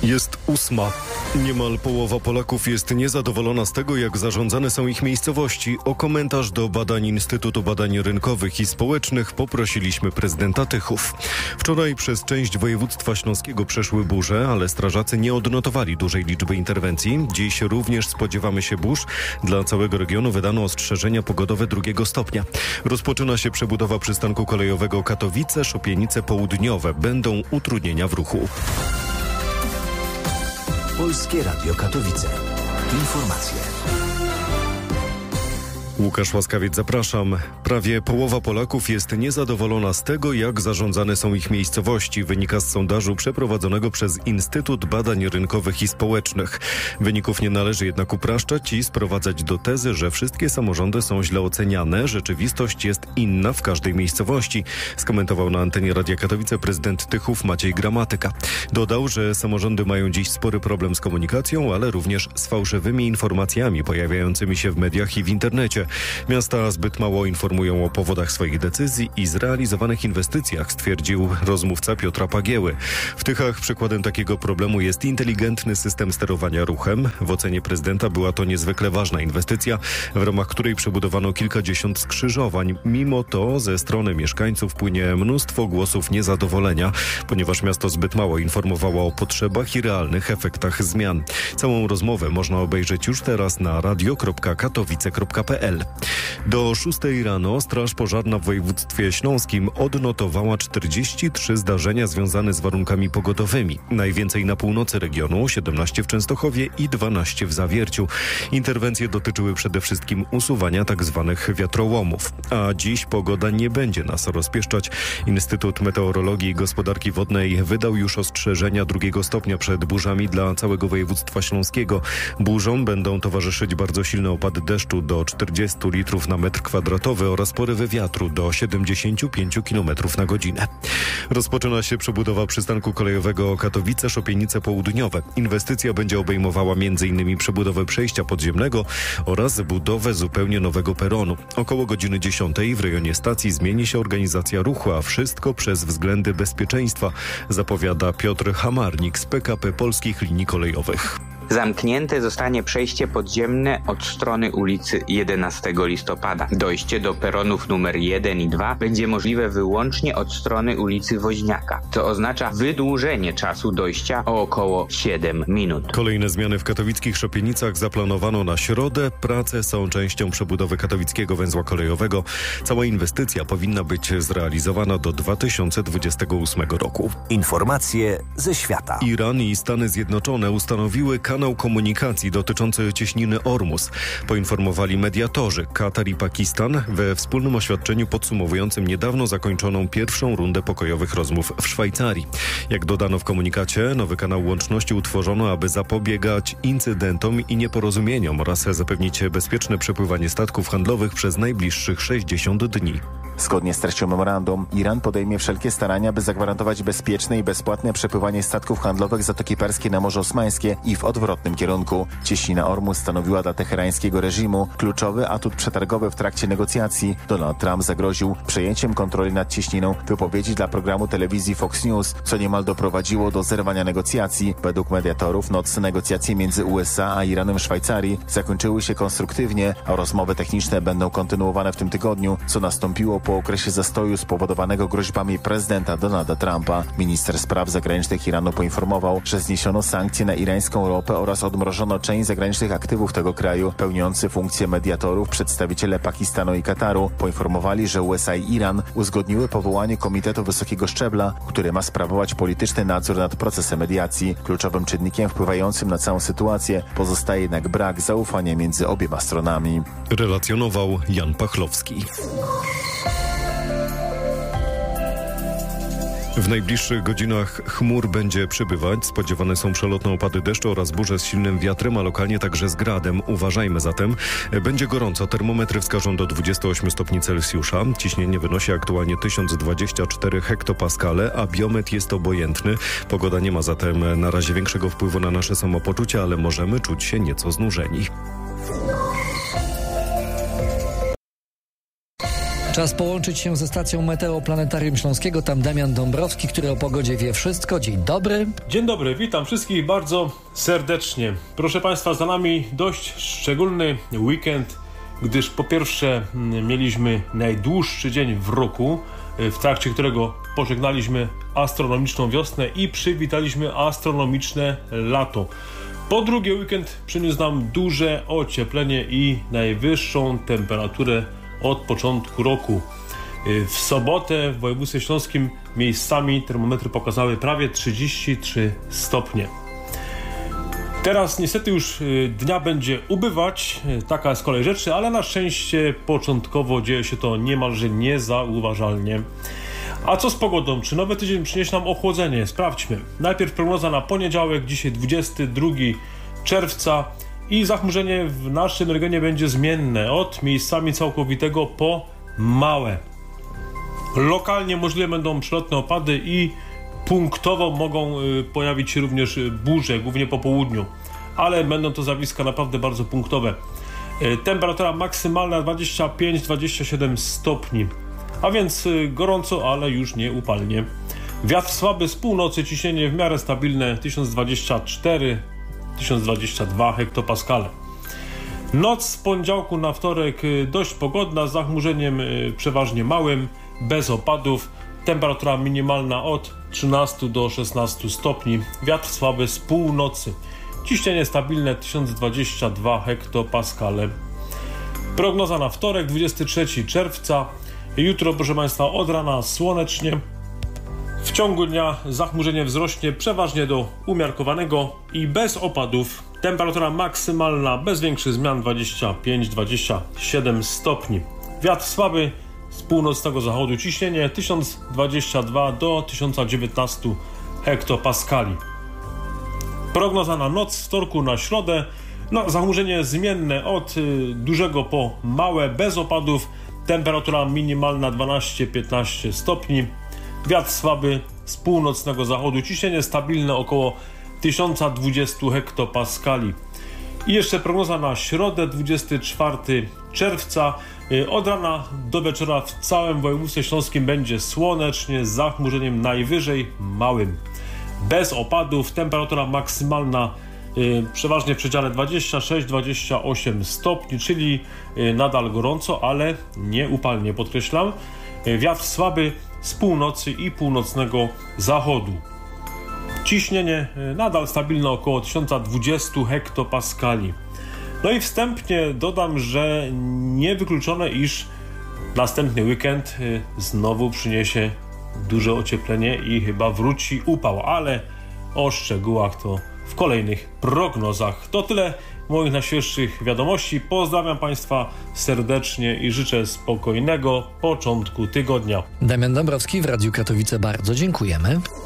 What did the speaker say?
Jest 8. Niemal połowa Polaków jest niezadowolona z tego, jak zarządzane są ich miejscowości. O komentarz do badań Instytutu Badań Rynkowych i Społecznych poprosiliśmy prezydenta Tychów. Wczoraj przez część województwa śląskiego przeszły burze, ale strażacy nie odnotowali dużej liczby interwencji. Dziś również spodziewamy się burz. Dla całego regionu wydano ostrzeżenia pogodowe 2 stopnia. Rozpoczyna się przebudowa przystanku kolejowego Katowice-Szopienice Południowe. Będą utrudnienia w ruchu. Polskie Radio Katowice. Informacje. Łukasz Łaskawiec, zapraszam. Prawie połowa Polaków jest niezadowolona z tego, jak zarządzane są ich miejscowości. Wynika z sondażu przeprowadzonego przez Instytut Badań Rynkowych i Społecznych. Wyników nie należy jednak upraszczać i sprowadzać do tezy, że wszystkie samorządy są źle oceniane. Rzeczywistość jest inna w każdej miejscowości, skomentował na antenie Radia Katowice prezydent Tychów Maciej Gramatyka. Dodał, że samorządy mają dziś spory problem z komunikacją, ale również z fałszywymi informacjami pojawiającymi się w mediach i w internecie. Miasta zbyt mało informują o powodach swoich decyzji i zrealizowanych inwestycjach, stwierdził rozmówca Piotra Pagieły. W Tychach przykładem takiego problemu jest inteligentny system sterowania ruchem. W ocenie prezydenta była to niezwykle ważna inwestycja, w ramach której przebudowano kilkadziesiąt skrzyżowań. Mimo to ze strony mieszkańców płynie mnóstwo głosów niezadowolenia, ponieważ miasto zbyt mało informowało o potrzebach i realnych efektach zmian. Całą rozmowę można obejrzeć już teraz na radio.katowice.pl. Do 6 rano Straż Pożarna w województwie śląskim odnotowała 43 zdarzenia związane z warunkami pogodowymi. Najwięcej na północy regionu, 17 w Częstochowie i 12 w Zawierciu. Interwencje dotyczyły przede wszystkim usuwania tzw. wiatrołomów. A dziś pogoda nie będzie nas rozpieszczać. Instytut Meteorologii i Gospodarki Wodnej wydał już ostrzeżenia 2 stopnia przed burzami dla całego województwa śląskiego. Burzom będą towarzyszyć bardzo silne opady deszczu do 40 litrów na metr kwadratowy oraz porywy wiatru do 75 km na godzinę. Rozpoczyna się przebudowa przystanku kolejowego Katowice-Szopienice Południowe. Inwestycja będzie obejmowała m.in. przebudowę przejścia podziemnego oraz budowę zupełnie nowego peronu. Około godziny 10 w rejonie stacji zmieni się organizacja ruchu, a wszystko przez względy bezpieczeństwa, zapowiada Piotr Hamarnik z PKP Polskich Linii Kolejowych. Zamknięte zostanie przejście podziemne od strony ulicy 11 listopada. Dojście do peronów numer 1 i 2 będzie możliwe wyłącznie od strony ulicy Woźniaka, co oznacza wydłużenie czasu dojścia o około 7 minut. Kolejne zmiany w katowickich Szopienicach zaplanowano na środę. Prace są częścią przebudowy katowickiego węzła kolejowego. Cała inwestycja powinna być zrealizowana do 2028 roku. Informacje ze świata. Iran i Stany Zjednoczone ustanowiły kanał komunikacji dotyczący cieśniny Ormus. Poinformowali mediatorzy Katar i Pakistan we wspólnym oświadczeniu podsumowującym niedawno zakończoną pierwszą rundę pokojowych rozmów w Szwajcarii. Jak dodano w komunikacie, nowy kanał łączności utworzono, aby zapobiegać incydentom i nieporozumieniom oraz zapewnić bezpieczne przepływanie statków handlowych przez najbliższych 60 dni. Zgodnie z treścią memorandum, Iran podejmie wszelkie starania, by zagwarantować bezpieczne i bezpłatne przepływanie statków handlowych z Zatoki Perskiej na Morze Osmańskie i w odwrotnym kierunku. Cieśnina Ormus stanowiła dla teherańskiego reżimu kluczowy atut przetargowy w trakcie negocjacji. Donald Trump zagroził przejęciem kontroli nad cieśniną w wypowiedzi dla programu telewizji Fox News, co niemal doprowadziło do zerwania negocjacji. Według mediatorów nocne negocjacje między USA a Iranem w Szwajcarii zakończyły się konstruktywnie, a rozmowy techniczne będą kontynuowane w tym tygodniu, co nastąpiło po okresie zastoju spowodowanego groźbami prezydenta Donalda Trumpa. Minister spraw zagranicznych Iranu poinformował, że zniesiono sankcje na irańską ropę oraz odmrożono część zagranicznych aktywów tego kraju. Pełniący funkcję mediatorów przedstawiciele Pakistanu i Kataru poinformowali, że USA i Iran uzgodniły powołanie komitetu wysokiego szczebla, który ma sprawować polityczny nadzór nad procesem mediacji. Kluczowym czynnikiem wpływającym na całą sytuację pozostaje jednak brak zaufania między obiema stronami. Relacjonował Jan Pachlowski. W najbliższych godzinach chmur będzie przybywać. Spodziewane są przelotne opady deszczu oraz burze z silnym wiatrem, a lokalnie także z gradem. Uważajmy zatem. Będzie gorąco. Termometry wskażą do 28 stopni Celsjusza. Ciśnienie wynosi aktualnie 1024 hektopaskale, a biometr jest obojętny. Pogoda nie ma zatem na razie większego wpływu na nasze samopoczucie, ale możemy czuć się nieco znużeni. Czas połączyć się ze stacją Meteoplanetarium Śląskiego. Tam Damian Dąbrowski, który o pogodzie wie wszystko. Dzień dobry. Dzień dobry, witam wszystkich bardzo serdecznie. Proszę Państwa, za nami dość szczególny weekend, gdyż po pierwsze mieliśmy najdłuższy dzień w roku, w trakcie którego pożegnaliśmy astronomiczną wiosnę i przywitaliśmy astronomiczne lato. Po drugie, weekend przyniósł nam duże ocieplenie i najwyższą temperaturę od początku roku. W sobotę w województwie śląskim miejscami termometry pokazały prawie 33 stopnie. Teraz niestety już dnia będzie ubywać, taka jest kolej rzeczy, ale na szczęście początkowo dzieje się to niemalże niezauważalnie. A co z pogodą? Czy nowy tydzień przyniesie nam ochłodzenie? Sprawdźmy. Najpierw prognoza na poniedziałek, dzisiaj 22 czerwca i zachmurzenie w naszym regionie będzie zmienne od miejscami całkowitego po małe. Lokalnie możliwe będą przelotne opady i punktowo mogą pojawić się również burze, głównie po południu, ale będą to zjawiska naprawdę bardzo punktowe. Temperatura maksymalna 25-27 stopni, a więc gorąco, ale już nie upalnie. Wiatr słaby z północy, ciśnienie w miarę stabilne 1024-1022 hektopaskale. Noc z poniedziałku na wtorek dość pogodna, z zachmurzeniem przeważnie małym, bez opadów. Temperatura minimalna od 13 do 16 stopni. Wiatr słaby z północy. Ciśnienie stabilne 1022 hektopaskale. Prognoza na wtorek, 23 czerwca. Jutro, proszę Państwa, od rana słonecznie. W ciągu dnia zachmurzenie wzrośnie przeważnie do umiarkowanego i bez opadów. Temperatura maksymalna bez większych zmian 25-27 stopni. Wiatr słaby z północnego zachodu, ciśnienie 1022 do 1019 hektopaskali. Prognoza na noc z wtorku na środę. Zachmurzenie zmienne od dużego po małe, bez opadów. Temperatura minimalna 12-15 stopni. Wiatr słaby z północnego zachodu, ciśnienie stabilne około 1020 hektopaskali. I jeszcze prognoza na środę, 24 czerwca. Od rana do wieczora w całym województwie śląskim będzie słonecznie, z zachmurzeniem najwyżej małym. Bez opadów, temperatura maksymalna przeważnie w przedziale 26-28 stopni, czyli nadal gorąco, ale nie upalnie, podkreślam. Wiatr słaby z północy i północnego zachodu. Ciśnienie nadal stabilne około 1020 hektopaskali. No i wstępnie dodam, że niewykluczone, iż następny weekend znowu przyniesie duże ocieplenie i chyba wróci upał, ale o szczegółach to w kolejnych prognozach. To tyle moich najświeższych wiadomości. Pozdrawiam Państwa serdecznie i życzę spokojnego początku tygodnia. Damian Dąbrowski w Radiu Katowice, bardzo dziękujemy.